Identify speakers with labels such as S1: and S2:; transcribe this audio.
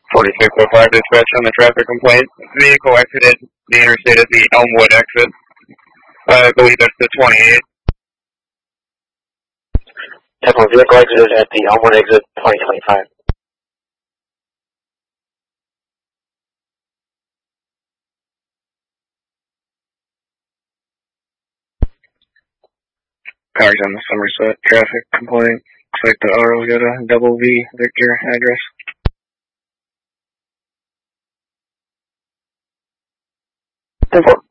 S1: 4605 dispatch on the traffic complaint. Vehicle exited the interstate at the Elmwood exit. I believe that's the 28.
S2: Temple vehicle exited at the Elmwood exit 2025.
S1: Cars on the Somerset traffic complaint. Looks like the auto's got a double V Victor address.
S2: Temple